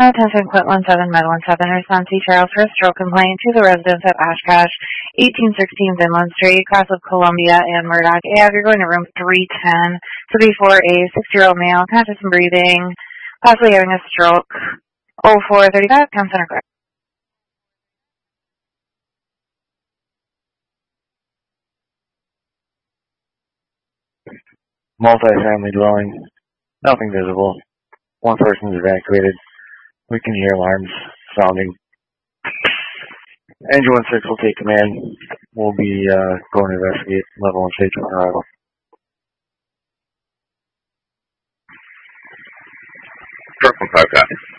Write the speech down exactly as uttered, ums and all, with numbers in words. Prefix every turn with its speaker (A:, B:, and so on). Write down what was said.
A: Attention, Quint one seven, Med one seven, response to Charles for a stroke complaint to the residents at Oshkosh, eighteen sixteen Vinland Street, across of Columbia and Murdoch Ave. You're going to room three ten, thirty-four A, six-year-old male, conscious and breathing, possibly having a stroke. oh four thirty-five, Town Center correct.
B: Multi-family dwelling, nothing visible. One person is evacuated. We can hear alarms sounding. Engine one six will take command. We'll be uh, going to investigate level one stage on arrival.
C: Truck one five, copy.